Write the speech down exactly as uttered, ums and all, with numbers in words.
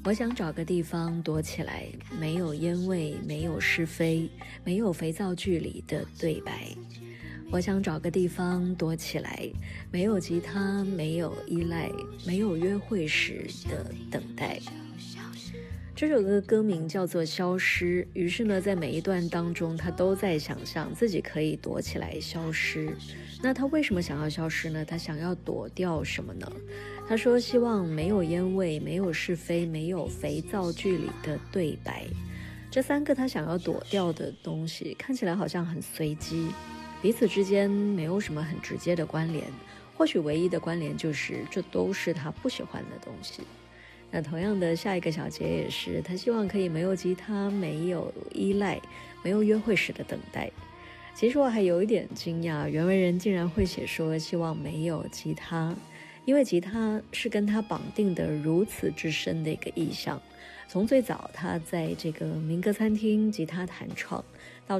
我想找个地方躲起来，没有烟味，没有是非，没有肥皂剧里的对白。我想找个地方躲起来，没有吉他，没有依赖，没有约会时的等待。这首歌歌名叫做《消失》，于是呢，在每一段当中，他都在想象自己可以躲起来消失。那他为什么想要消失呢？他想要躲掉什么呢？他说希望没有烟味，没有是非，没有肥皂剧里的对白。这三个他想要躲掉的东西，看起来好像很随机，彼此之间没有什么很直接的关联，或许唯一的关联就是这都是他不喜欢的东西。那同样的，下一个小节也是，他希望可以没有吉他，没有依赖，没有约会时的等待。其实我还有一点惊讶，原文人竟然会写说希望没有吉他，因为吉他是跟他绑定的如此之深的一个意象。从最早他在这个民歌餐厅吉他弹唱，到